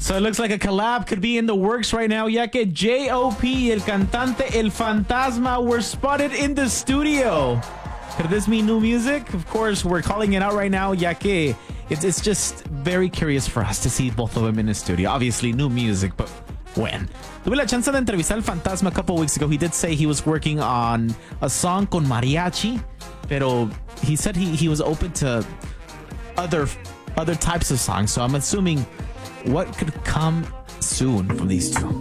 So it looks like a collab could be in the works right now, ya que J.O.P. el cantante El Fantasma were spotted in the studio. Could this mean new music? Of course, we're calling it out right now, ya que it's just very curious for us to see both of them in the studio. Obviously, new music, but when? Tuve la chance de entrevistar al Fantasma a couple weeks ago. He did say he was working on a song con mariachi, pero he said he was open to other types of songs. So I'm assuming what could come soon from these two.